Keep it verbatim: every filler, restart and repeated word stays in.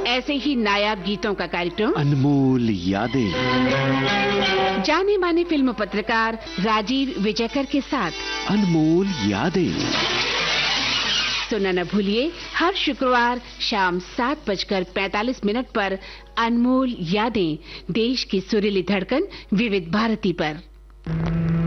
ऐसे ही नायाब गीतों का कार्यक्रम अनमोल यादें, जाने माने फिल्म पत्रकार राजीव विजयकर के साथ अनमोल यादें। सुनना न भूलिए हर शुक्रवार शाम सात बजकर पैंतालीस मिनट पर अनमोल यादें, देश की सुरीली धड़कन विविध भारती पर।